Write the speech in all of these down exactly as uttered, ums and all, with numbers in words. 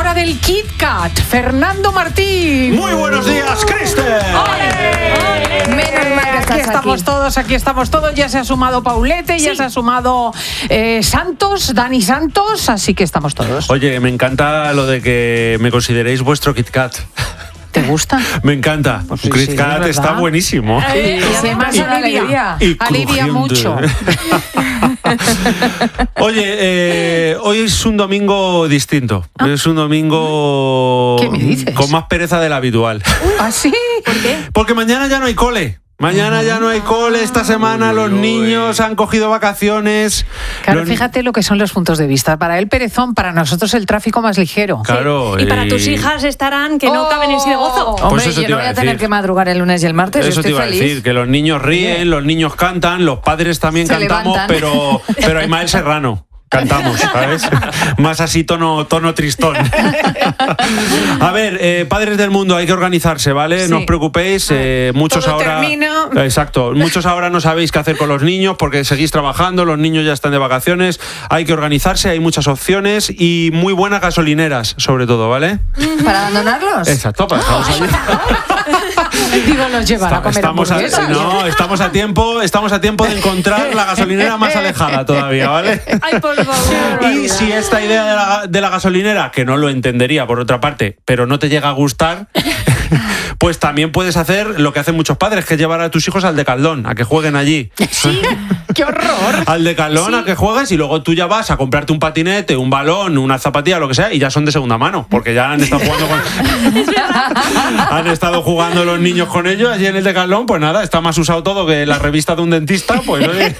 hora del Kit Kat. Fernando Martín. Muy buenos días, Kristen. Menos mal que estás aquí estamos aquí. todos, aquí estamos todos. Ya se ha sumado Paulete, sí. ya se ha sumado eh, Santos, Dani Santos, así que estamos todos. Oye, me encanta lo de que me consideréis vuestro Kit Kat. ¿Te gusta? Me encanta. Pues sí, un Kit Kat sí, está buenísimo. Sí, y además y, alivia, y alivia mucho. Oye, eh, hoy es un domingo distinto. ¿Ah? Es un domingo ¿Qué me dices? Con más pereza del habitual. ¿Ah, sí? ¿Por qué? Porque mañana ya no hay cole. Mañana ya no hay cole, esta semana los niños han cogido vacaciones. Claro, los... fíjate lo que son los puntos de vista. Para el perezón, para nosotros el tráfico más ligero. Claro. Sí. Y para tus hijas estarán que no oh, caben en sí de gozo. Hombre, pues eso yo no voy a, a tener que madrugar el lunes y el martes. Eso estoy te iba feliz. a decir, que los niños ríen, sí. los niños cantan, los padres también Se cantamos, levantan. pero pero Ismael Serrano. Cantamos, ¿sabes? Más así tono, tono tristón. A ver, eh, padres del mundo, hay que organizarse, ¿vale? Sí. No os preocupéis. Eh, muchos Todo ahora. Termina. Exacto. Muchos ahora no sabéis qué hacer con los niños porque seguís trabajando, los niños ya están de vacaciones. Hay que organizarse, hay muchas opciones y muy buenas gasolineras, sobre todo, ¿vale? ¿Para abandonarlos? Exacto, para dejarlos allí. Digo, nos llevan a comer estamos a, No, estamos a tiempo, estamos a tiempo de encontrar la gasolinera más alejada todavía, ¿vale? Ay, por favor. Y si esta idea de la, de la gasolinera, que no lo entendería por otra parte, pero no te llega a gustar, pues también puedes hacer lo que hacen muchos padres, que es llevar a tus hijos al Decathlon, a que jueguen allí. Sí, qué horror. Al Decathlon, sí. a que juegues y luego tú ya vas a comprarte un patinete, un balón, una zapatilla, lo que sea, y ya son de segunda mano, porque ya han estado jugando con... han estado jugando los niños con ellos allí en el Decathlon, pues nada, está más usado todo que la revista de un dentista, pues oye.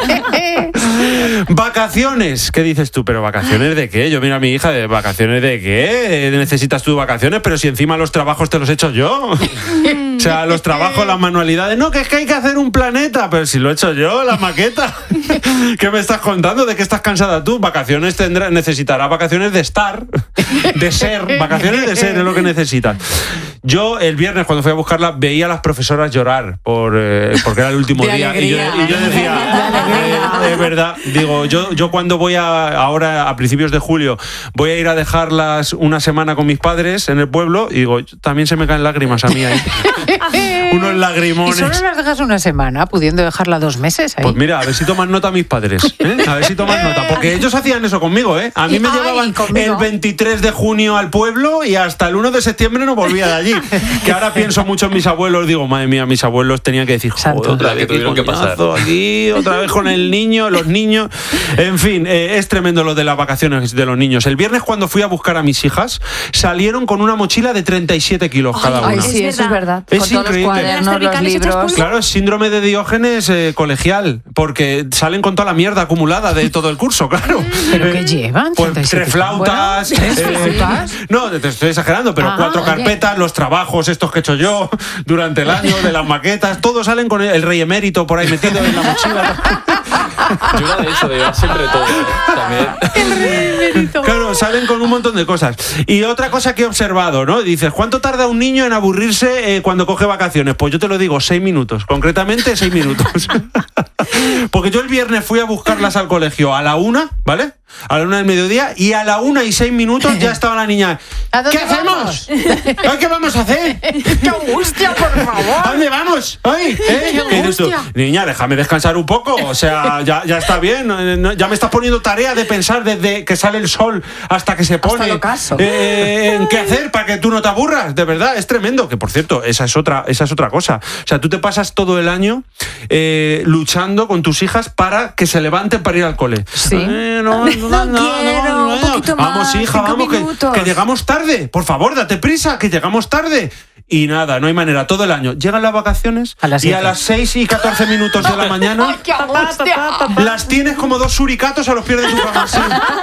Vacaciones, ¿qué dices tú? ¿Pero vacaciones de qué? Yo mira a mi hija, ¿de vacaciones de qué? ¿Necesitas tú vacaciones? Pero si encima los trabajos te los he hecho yo. O sea, los trabajos, las manualidades. No, que es que hay que hacer un planeta. Pero si lo he hecho yo, la maqueta. ¿Qué me estás contando? ¿De qué estás cansada tú? Vacaciones tendrás, necesitarás vacaciones de estar, de ser. Vacaciones de ser es lo que necesitas. Yo el viernes cuando fui a buscarla veía a las profesoras llorar por, eh, porque era el último de día y yo, y yo decía, eh, es verdad, digo, yo, yo cuando voy a, ahora a principios de julio voy a ir a dejarlas una semana con mis padres en el pueblo y digo, también se me caen lágrimas a mí ahí. Unos lagrimones. ¿Y solo las dejas una semana, pudiendo dejarla dos meses ahí? Pues mira, a ver si toman nota mis padres, ¿eh? A ver si toman nota, porque ellos hacían eso conmigo, ¿eh? A mí me Ay, llevaban conmigo. el veintitrés de junio al pueblo y hasta el uno de septiembre no volvía de allí. Que ahora pienso mucho en mis abuelos, digo, madre mía, mis abuelos tenían que decir, joder, otra vez, tuvieron que pasar aquí, otra vez con el niño, los niños. En fin, eh, es tremendo lo de las vacaciones de los niños. El viernes cuando fui a buscar a mis hijas, salieron con una mochila de treinta y siete kilos ay, cada una. Ay, sí, eso es verdad. Es con increíble. Todos los cuadernos, los libros. Claro, es síndrome de Diógenes eh, colegial, porque salen con toda la mierda acumulada de todo el curso, claro. ¿Pero qué llevan? Pues tres flautas. Bueno, ¿tres eh, flautas? No, te estoy exagerando, pero ah, cuatro oye. carpetas, los trabajos estos que he hecho yo durante el año, de las maquetas, todos salen con el, el rey emérito por ahí metido en la mochila. Yo era de eso, de llevar siempre todo, ¿eh? También. El rey emérito. Claro, salen con un montón de cosas. Y otra cosa que he observado, ¿no? Dices, ¿cuánto tarda un niño en aburrirse eh, cuando coge vacaciones? Pues yo te lo digo, seis minutos. Concretamente, seis minutos. Porque yo el viernes fui a buscarlas al colegio a la una, ¿vale? A la una del mediodía y a la una y seis minutos ya estaba la niña. ¿A dónde ¿Qué hacemos? vamos? ¿Qué vamos a hacer? ¡Qué angustia, por favor! ¿A dónde vamos? Ay, ¿eh? ¡Qué angustia! Niña, déjame descansar un poco. O sea, ya, ya está bien. Ya me estás poniendo tarea de pensar desde que sale el sol hasta que se pone. Hasta el ocaso. Eh, en qué hacer para que tú no te aburras. De verdad, es tremendo. Que por cierto, esa es otra, esa es otra cosa. O sea, tú te pasas todo el año eh, luchando con tus hijas para que se levanten para ir al cole. Sí. Eh, no, no, no, no, quiero, no, no, un poquito vamos, más, hija, vamos, que, que llegamos tarde. Por favor, date prisa, que llegamos tarde. Y nada, no hay manera, todo el año. Llegan las vacaciones a las y a las seis y catorce minutos de la mañana ¡Qué angustia! las tienes como dos suricatos a los pies de tu cama. Sí.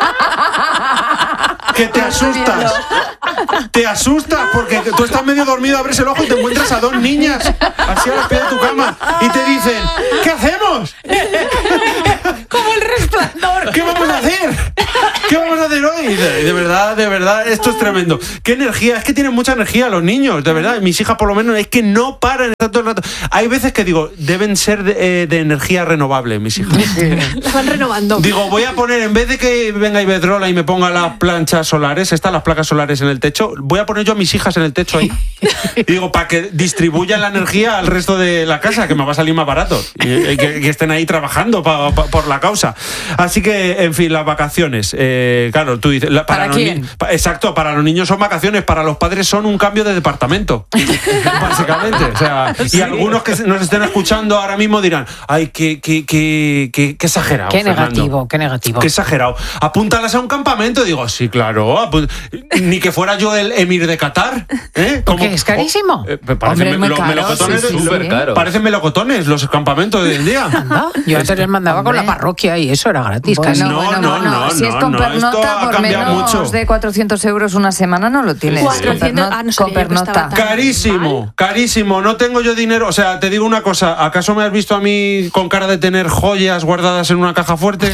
Que te asustas. Te asustas porque tú estás medio dormido, abres el ojo y te encuentras a dos niñas así a los pies de tu cama y te dicen, ¿qué hacemos? Como el Resplandor. ¿Qué vamos a hacer? ¿Qué vamos a hacer hoy? De, de verdad, de verdad, esto es tremendo. ¿Qué energía? Es que tienen mucha energía los niños, de verdad. Mis hijas por lo menos es que no paran todo el rato. Hay veces que digo, deben ser de, eh, de energía renovable mis hijas. La van renovando. Digo, voy a poner, en vez de que venga Iberdrola y me ponga las planchas solares, estas, las placas solares en el techo, voy a poner yo a mis hijas en el techo ahí. Y digo, para que distribuyan la energía al resto de la casa, que me va a salir más barato. Y, y que, que estén ahí trabajando pa, pa, por la causa. Así que, en fin, las vacaciones. Eh, claro, tú dices... La, para ¿Para los quién? ni- pa- exacto, para los niños son vacaciones, para los padres son un cambio de departamento. Básicamente. O sea, y algunos que nos estén escuchando ahora mismo dirán, ay, qué, qué, qué, qué, qué exagerado, Qué Fernando. negativo, qué negativo. Qué exagerado. Apúntalas a un campamento. Digo, sí, claro. apu- Ni que fuera yo el emir de Qatar. ¿eh? Porque Como- es carísimo. Eh, parecen Hombre, es muy lo- caro, melocotones sí, de- sí, Súper sí. caro. Parecen melocotones los campamentos de hoy en día. Anda, yo antes les mandaba con Hombre. la parroquia y eso era gratis. Bueno, casi. no, bueno, no, bueno, no, si es no, con no, esto pernota, ha por cambiado menos mucho. de cuatrocientos euros una semana no lo tienes. cuatrocientos, Con perno- ah, no con sabía yo que estaba pernota. tan- Carísimo, carísimo. No tengo yo dinero. O sea, te digo una cosa. ¿Acaso me has visto a mí con cara de tener joyas guardadas en una caja fuerte?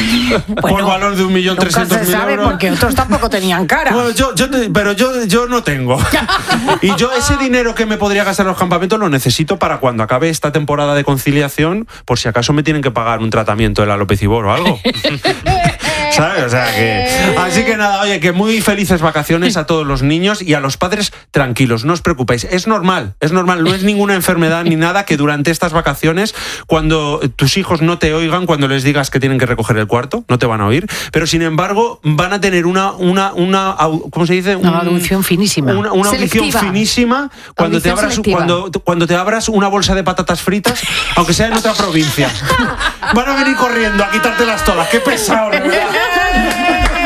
Por Bueno, valor de un millón Nunca trescientos se mil sabe euros. porque otros tampoco tenían cara. Bueno, yo, yo te- pero yo, yo no tengo. Y yo ese dinero que me podría gastar en los campamentos lo necesito para cuando acabe esta temporada de conciliación, por si acaso me tienen que pagar un tratamiento de la López Ibor o algo. ¿Sabes? O sea que... Así que nada, oye, que muy felices vacaciones a todos los niños y a los padres tranquilos, no os preocupéis. Es normal, es normal, no es ninguna enfermedad ni nada que durante estas vacaciones, cuando tus hijos no te oigan, cuando les digas que tienen que recoger el cuarto, no te van a oír, pero sin embargo van a tener una, una, una au- ¿cómo se dice? Una Un- audición finísima. Una, una audición Selectiva. finísima cuando te, Audición abras, selectiva. cuando, cuando te abras una bolsa de patatas fritas, aunque sea en otra provincia. Van a venir corriendo a quitártelas todas. ¡Qué pesado, de verdad!